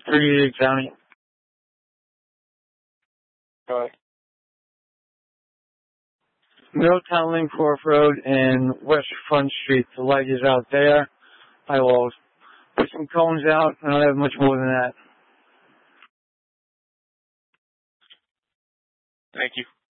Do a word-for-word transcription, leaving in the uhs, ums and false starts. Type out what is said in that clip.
Trinity County. Go ahead. Middletown Linkforth Road and West Front Street. The light is out there. I will put some cones out, and I don't have much more than that. Thank you.